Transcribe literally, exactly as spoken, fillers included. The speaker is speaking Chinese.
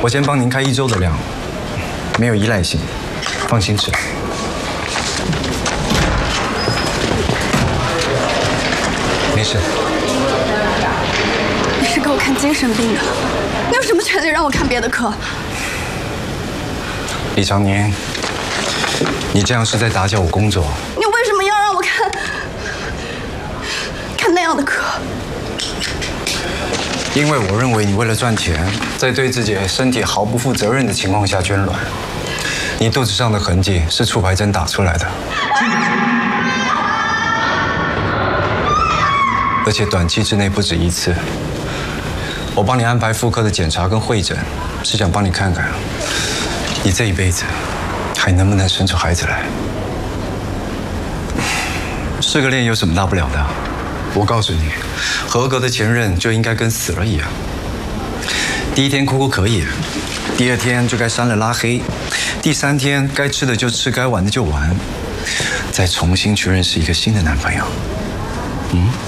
我先帮您开一周的量，没有依赖性，放心吃。没事。 你是给我看精神病的，你有什么权利让我看别的科？ 李长宁，你这样是在打搅我工作。 你为什么要让我看看那样的科？ 因为我认为你为了赚钱，在对自己身体毫不负责任的情况下捐卵。你肚子上的痕迹是促排针打出来的，而且短期之内不止一次。我帮你安排妇科的检查跟会诊，是想帮你看看，你这一辈子还能不能生出孩子来。失个恋有什么大不了的？我告诉你，合格的前任就应该跟死了一样。第一天哭哭可以，第二天就该删了拉黑，第三天该吃的就吃，该玩的就玩，再重新去认识一个新的男朋友。嗯。